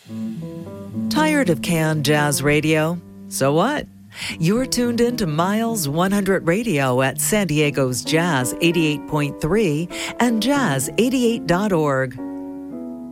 Tired of canned jazz radio? So what? You're tuned in to Miles 100 Radio at San Diego's Jazz 88.3 and Jazz88.org.